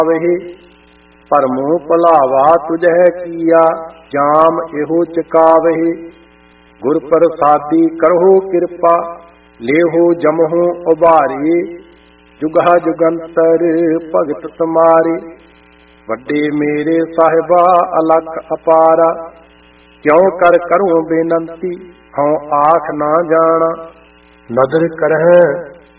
ਵਹਿ ਭਰਮੋਂ ਭੁਲਾਵਾ ਤੁਝੈ ਕੀਆ ਜਾਮ ਇਹੋ ਚਕਾਵਹਿ ਗੁਰ ਪ੍ਰਸਾਦੀ ਕਰਹੁ ਕਿਰਪਾ ਲੇਹੋ ਜਮਹੁ ਉਭਾਰੇ ਜੁਗਹਾ ਜੁਗੰਤਰ ਭਗਤ ਤੁਮਾਰੇ ਵੱਡੇ ਮੇਰੇ ਸਾਹਿਬਾ ਅਲਖ ਅਪਾਰਾ ਕਿਉ ਕਰ ਕਰੂੰ ਬੇਨੰਤੀ ਹਉ ਆਖ ਨਾ ਜਾਣਾ ਨਦਰ ਕਰਹਿ